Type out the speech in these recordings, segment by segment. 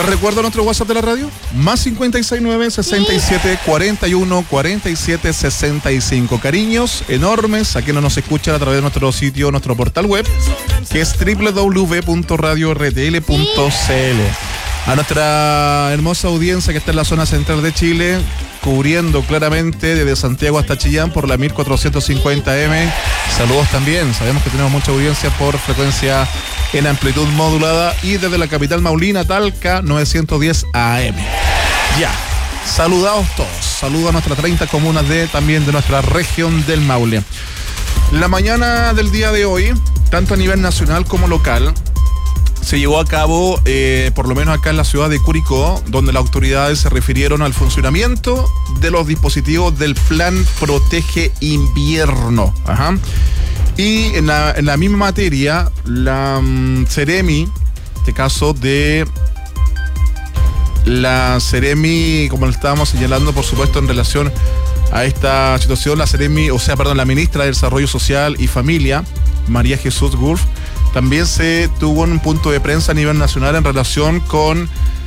Les recuerdo nuestro WhatsApp de la radio, más 569-6741-4765. Cariños enormes a quienes nos escuchan a través de nuestro sitio, nuestro portal web, que es www.radiortl.cl. A nuestra hermosa audiencia que está en la zona central de Chile, cubriendo claramente desde Santiago hasta Chillán por la 1450M. Saludos también, sabemos que tenemos mucha audiencia por frecuencia en amplitud modulada y desde la capital maulina, Talca, 910 AM. Ya, saludados todos, saludos a nuestras 30 comunas también de nuestra región del Maule. La mañana del día de hoy, tanto a nivel nacional como local, se llevó a cabo, por lo menos acá en la ciudad de Curicó, donde las autoridades se refirieron al funcionamiento de los dispositivos del Plan Protege Invierno. Ajá. Y en la misma materia, la Seremi, en este caso de la Seremi, como lo estábamos señalando, por supuesto, en relación a esta situación, la ministra de Desarrollo Social y Familia, María Jesús Gurf, también se tuvo un punto de prensa a nivel nacional en relación con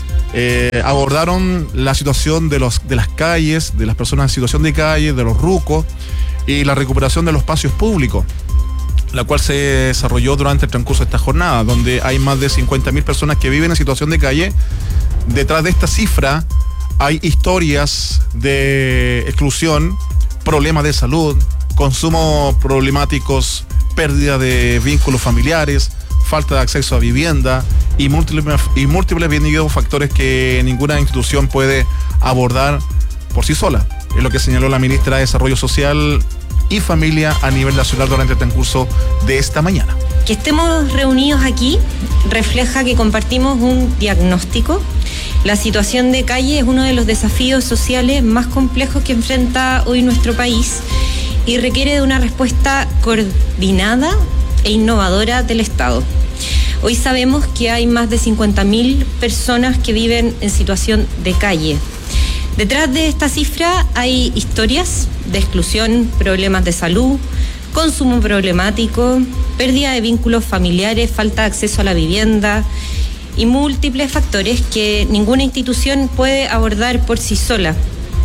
abordaron la situación de las calles, de las personas en situación de calle, de los rucos y la recuperación de los espacios públicos, la cual se desarrolló durante el transcurso de esta jornada, donde hay más de 50.000 personas que viven en situación de calle. Detrás de esta cifra hay historias de exclusión, problemas de salud, consumo problemáticos, pérdida de vínculos familiares, falta de acceso a vivienda y múltiples factores que ninguna institución puede abordar por sí sola. Es lo que señaló la ministra de Desarrollo Social y Familia a nivel nacional durante el transcurso de esta mañana. Que estemos reunidos aquí refleja que compartimos un diagnóstico. La situación de calle es uno de los desafíos sociales más complejos que enfrenta hoy nuestro país y requiere de una respuesta coordinada e innovadora del Estado. Hoy sabemos que hay más de 50.000 personas que viven en situación de calle. Detrás de esta cifra hay historias de exclusión, problemas de salud, consumo problemático, pérdida de vínculos familiares, falta de acceso a la vivienda y múltiples factores que ninguna institución puede abordar por sí sola.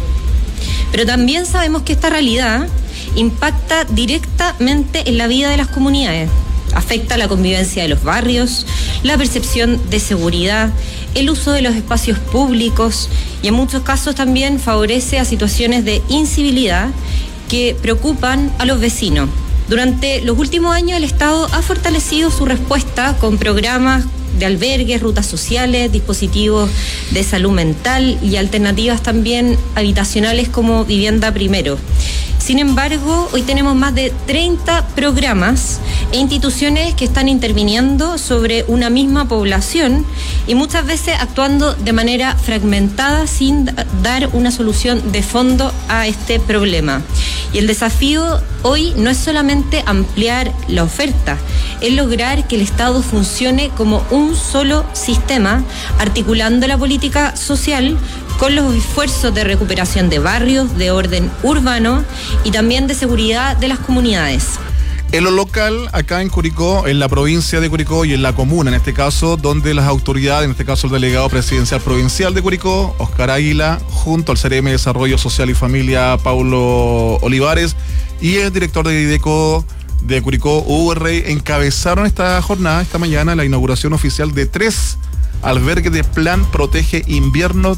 Pero también sabemos que esta realidad impacta directamente en la vida de las comunidades. Afecta la convivencia de los barrios, la percepción de seguridad, el uso de los espacios públicos y en muchos casos también favorece a situaciones de incivilidad que preocupan a los vecinos. Durante los últimos años el Estado ha fortalecido su respuesta con programas de albergues, rutas sociales, dispositivos de salud mental y alternativas también habitacionales como Vivienda Primero. Sin embargo, hoy tenemos más de 30 programas e instituciones que están interviniendo sobre una misma población y muchas veces actuando de manera fragmentada sin dar una solución de fondo a este problema. Y el desafío hoy no es solamente ampliar la oferta, es lograr que el Estado funcione como un solo sistema, articulando la política social con los esfuerzos de recuperación de barrios, de orden urbano y también de seguridad de las comunidades. En lo local, acá en Curicó, en la provincia de Curicó y en la comuna, en este caso, donde las autoridades, en este caso el delegado presidencial provincial de Curicó, Oscar Águila, junto al CRM de Desarrollo Social y Familia, Paulo Olivares, y el director de IDECO de Curicó, Hugo Rey, encabezaron esta jornada, esta mañana, la inauguración oficial de 3 albergues de Plan Protege Invierno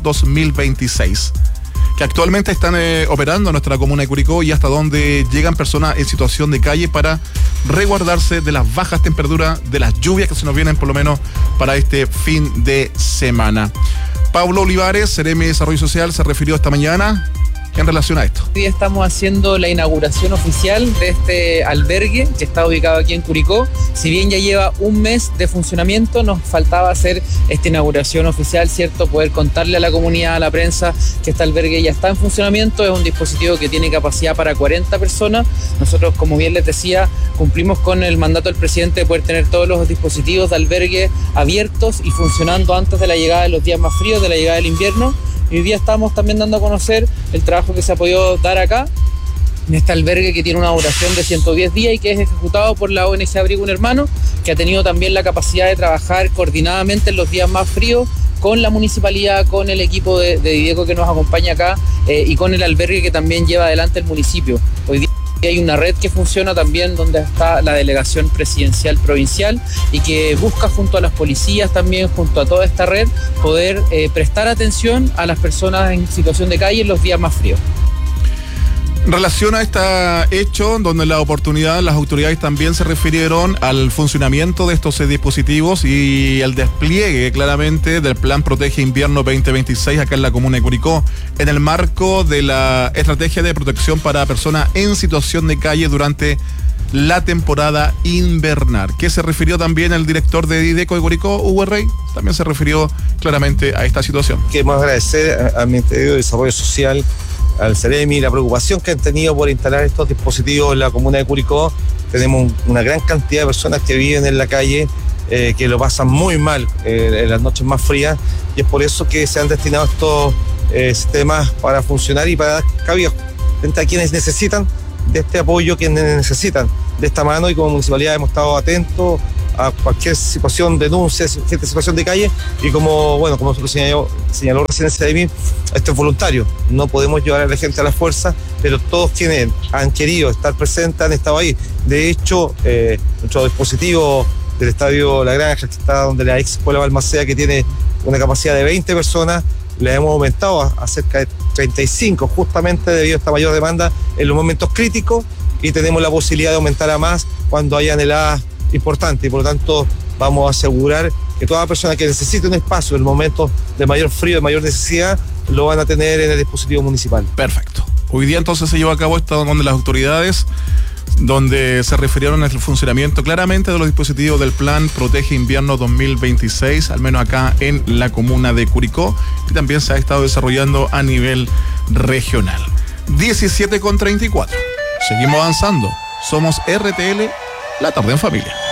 2026, que actualmente están operando en nuestra comuna de Curicó y hasta donde llegan personas en situación de calle para resguardarse de las bajas temperaturas, de las lluvias que se nos vienen por lo menos para este fin de semana. Pablo Olivares, CRM de Desarrollo Social, se refirió esta mañana en relación a esto. Hoy estamos haciendo la inauguración oficial de este albergue que está ubicado aquí en Curicó. Si bien ya lleva un mes de funcionamiento, nos faltaba hacer esta inauguración oficial, ¿cierto? Poder contarle a la comunidad, a la prensa, que este albergue ya está en funcionamiento. Es un dispositivo que tiene capacidad para 40 personas. Nosotros, como bien les decía, cumplimos con el mandato del presidente de poder tener todos los dispositivos de albergue abiertos y funcionando antes de la llegada de los días más fríos, de la llegada del invierno. Y hoy día estamos también dando a conocer el trabajo que se ha podido dar acá, en este albergue que tiene una duración de 110 días y que es ejecutado por la ONG Abrigo Un Hermano, que ha tenido también la capacidad de trabajar coordinadamente en los días más fríos con la municipalidad, con el equipo de Dideco que nos acompaña acá y con el albergue que también lleva adelante el municipio. Hoy día hay una red que funciona también donde está la delegación presidencial provincial y que busca junto a las policías también, junto a toda esta red, poder prestar atención a las personas en situación de calle en los días más fríos. En relación a este hecho, donde la oportunidad, las autoridades también se refirieron al funcionamiento de estos dispositivos y al despliegue claramente del Plan Protege Invierno 2026 acá en la comuna de Curicó, en el marco de la estrategia de protección para personas en situación de calle durante la temporada invernal. ¿Qué se refirió también el director de Dideco de Curicó, Hugo Rey? También se refirió claramente a esta situación. Queremos agradecer al Ministerio de Desarrollo Social, al CEREMI, la preocupación que han tenido por instalar estos dispositivos en la comuna de Curicó. Tenemos una gran cantidad de personas que viven en la calle, que lo pasan muy mal en las noches más frías, y es por eso que se han destinado estos sistemas para funcionar y para dar cabida frente a quienes necesitan de este apoyo, quienes necesitan de esta mano, y como municipalidad hemos estado atentos a cualquier situación, denuncia, situación de calle, y como señaló recién el CEREMI, esto es voluntario, no podemos llevar a la gente a la fuerza, pero todos quienes han querido estar presentes han estado ahí. De hecho, nuestro dispositivo del Estadio La Granja, que está donde la ex escuela Balmaceda, que tiene una capacidad de 20 personas, le hemos aumentado a cerca de 35, justamente debido a esta mayor demanda en los momentos críticos, y tenemos la posibilidad de aumentar a más cuando hayan heladas importantes, y por lo tanto vamos a asegurar que toda persona que necesite un espacio en momentos de mayor frío, de mayor necesidad, lo van a tener en el dispositivo municipal. Perfecto. Hoy día entonces se llevó a cabo esto donde las autoridades, donde se refirieron al funcionamiento claramente de los dispositivos del Plan Protege Invierno 2026, al menos acá en la comuna de Curicó, y también se ha estado desarrollando a nivel regional. 17:34. Seguimos avanzando. Somos RTL, la tarde en familia.